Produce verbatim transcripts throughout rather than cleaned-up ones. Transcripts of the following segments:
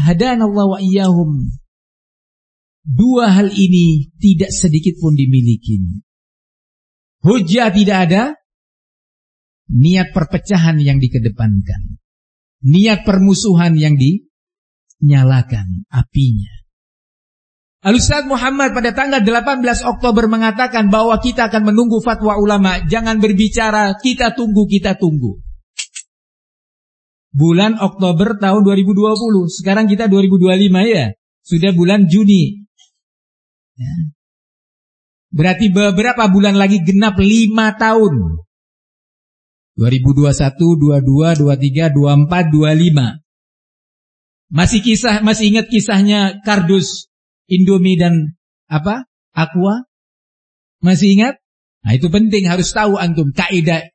hadanallahu wa iyyahum. Dua hal ini tidak sedikit pun dimiliki. Hujjah tidak ada, niat perpecahan yang dikedepankan, niat permusuhan yang dinyalakan apinya. Al-Ustaz Muhammad pada tanggal delapan belas Oktober mengatakan bahwa kita akan menunggu fatwa ulama. Jangan berbicara, kita tunggu, kita tunggu. Bulan Oktober tahun dua ribu dua puluh. Sekarang kita dua ribu dua puluh lima ya. Sudah bulan Juni ya. Berarti beberapa bulan lagi genap lima tahun. dua ribu dua puluh satu, dua puluh dua, dua puluh tiga, dua puluh empat, dua puluh lima. Masih kisah, masih ingat kisahnya kardus Indomie dan apa? Aqua? Masih ingat? Nah, itu penting, harus tahu antum kaidah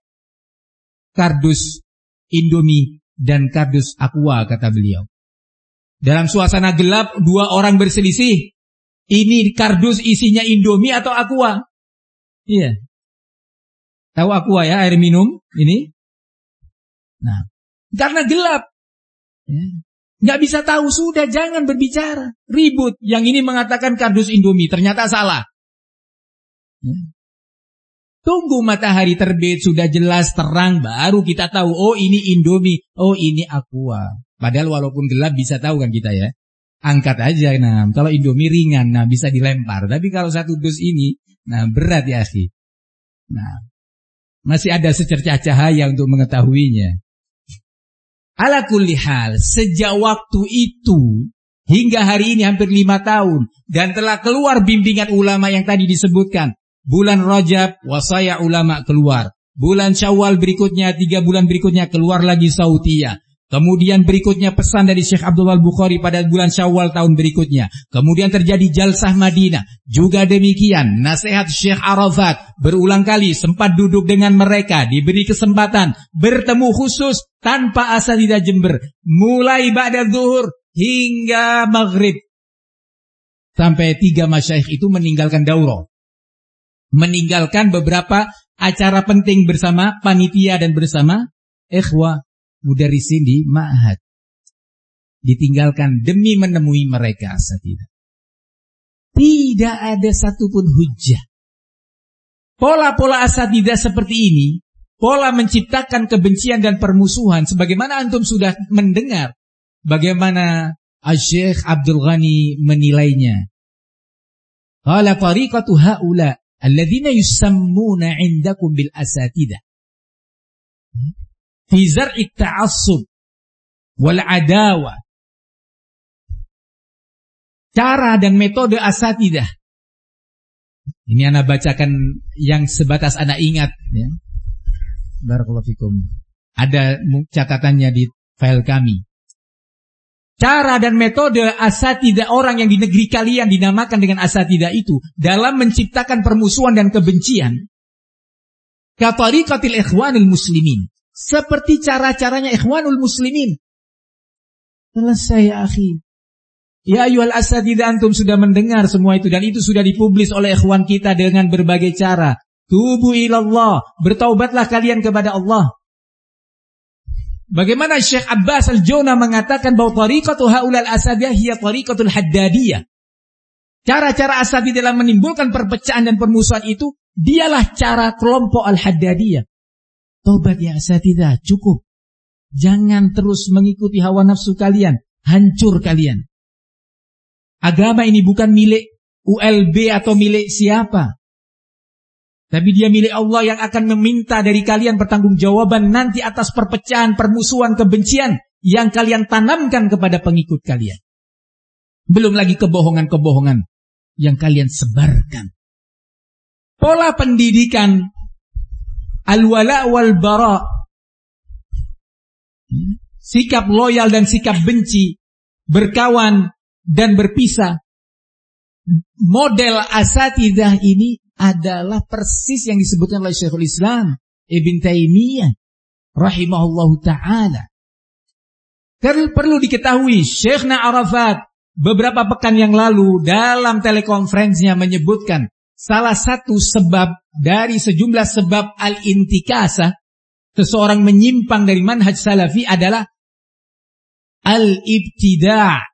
kardus Indomie dan kardus Aqua, kata beliau. Dalam suasana gelap, dua orang berselisih. Ini kardus isinya Indomie atau Aqua? Iya. Tahu Aqua ya, air minum ini? Nah, karena gelap. Ya. Nggak bisa tahu, sudah jangan berbicara. Ribut. Yang ini mengatakan kardus Indomie, ternyata salah. Ya. Tunggu matahari terbit, sudah jelas terang, baru kita tahu, oh ini Indomie, oh ini Aqua. Padahal walaupun gelap bisa tahu kan kita ya. Angkat aja, nah kalau Indomie ringan, nah bisa dilempar. Tapi kalau satu dus ini, nah berat ya akhi. Nah, masih ada secercah cahaya untuk mengetahuinya. Ala kulli hal, sejak waktu itu hingga hari ini hampir lima tahun dan telah keluar bimbingan ulama yang tadi disebutkan. Bulan Rajab, wasaya ulama keluar. Bulan Syawal berikutnya, tiga bulan berikutnya keluar lagi Sautiyah. Kemudian berikutnya pesan dari Syekh Abdullah Bukhari pada bulan Syawal tahun berikutnya. Kemudian terjadi Jalsah Madinah. Juga demikian, nasihat Syekh Arafat berulang kali sempat duduk dengan mereka, diberi kesempatan bertemu khusus tanpa asatidzah Jember. Mulai ba'da zuhur hingga maghrib. Sampai tiga masyayikh itu meninggalkan daurah. Meninggalkan beberapa acara penting bersama panitia dan bersama ikhwah mudarrisin di ma'had. Ditinggalkan demi menemui mereka asatidzah. Tidak ada satupun hujjah. Pola-pola asatidzah seperti ini, pola menciptakan kebencian dan permusuhan, sebagaimana antum sudah mendengar bagaimana Syekh Abdul Ghani menilainya. Qala tariqatu haula alladzina yusammuna 'indakum bil asatidzah fi zar'i ta'assub wal adawa. Cara dan metode asatidzah. Ini anak bacakan yang sebatas anak ingat ya. Barakallahu fikum. Ada catatannya di file kami. Cara dan metode asatidzah orang yang di negeri kalian dinamakan dengan asatidzah itu dalam menciptakan permusuhan dan kebencian. Ka tariqatil ikhwanul muslimin. Seperti cara-caranya ikhwanul muslimin. Selesai ya akhi. Ya ayyuhal asatidzah, antum sudah mendengar semua itu dan itu sudah dipublis oleh ikhwan kita dengan berbagai cara. Tubu ilallah, bertaubatlah kalian kepada Allah. Bagaimana Syekh Abbas Al-Jona mengatakan bahwa tariqatu haulal asatidzah hiya tariqatul haddadiyah. Cara-cara asatidzah dalam menimbulkan perpecahan dan permusuhan itu dialah cara kelompok al-haddadiyah. Taubat ya asatidzah, cukup. Jangan terus mengikuti hawa nafsu kalian, hancur kalian. Agama ini bukan milik U L B atau milik siapa. Tapi dia milik Allah yang akan meminta dari kalian pertanggungjawaban nanti atas perpecahan, permusuhan, kebencian yang kalian tanamkan kepada pengikut kalian. Belum lagi kebohongan-kebohongan yang kalian sebarkan. Pola pendidikan al-wala wal bara, sikap loyal dan sikap benci, berkawan dan berpisah. Model asatidzah ini adalah persis yang disebutkan oleh Syekhul Islam Ibn Taimiyah rahimahullahu ta'ala. Perlu diketahui, Syekhna Arafat beberapa pekan yang lalu dalam telekonferensinya menyebutkan salah satu sebab dari sejumlah sebab al-intikasah, seseorang menyimpang dari manhaj salafi adalah al-ibtida',